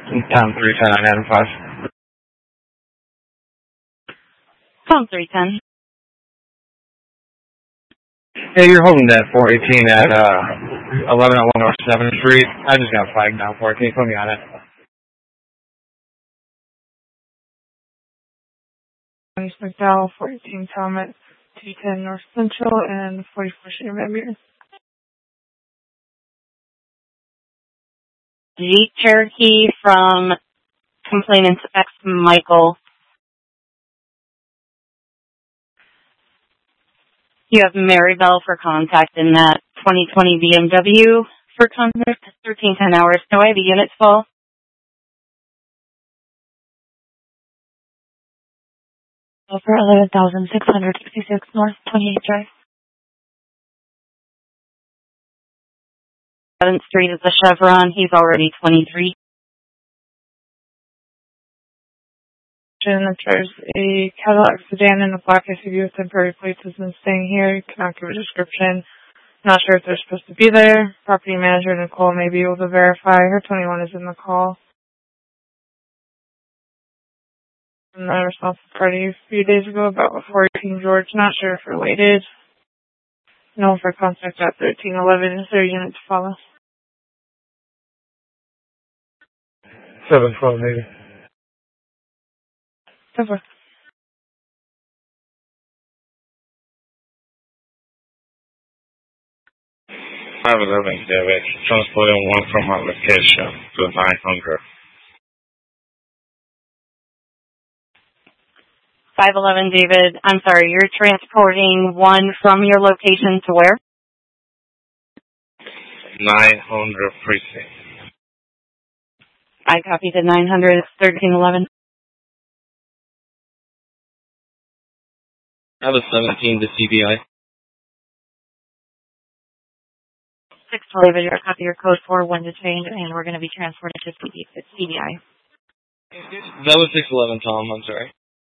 Tom 310 on Adam 5. Tom 310. Yeah, you're holding that 418 at 1101 North 7th Street. I just got flagged now for it. Can you put me on it? McDowell, 418 Tom at 210 North Central and 44 Street Van Buren. Jeep Cherokee from complainant's ex Michael. You have Maribel for contact in that 2020 BMW for contact, 1310 hours. No IV units full. For 11,666 North 28th Drive. 7th Street is the Chevron. He's already 23. That drives a Cadillac sedan in a black SUV with temporary plates has been staying here. You cannot give a description. Not sure if they're supposed to be there. Property manager Nicole may be able to verify. Her 21 is in the call. And I responsive party a few days ago about 418 George. Not sure if related. No for contact at 1311. Is there a unit to follow? 712 maybe. Over. 511 David, transporting one from our location to 900. 511 David, I'm sorry, you're transporting one from your location to where? 900 precinct. I copied the 900, 1311. I have a 17 to CBI. 6 David, your copy your code 41 to change, and we're going to be transported to CBI. That was 611, Tom, I'm sorry.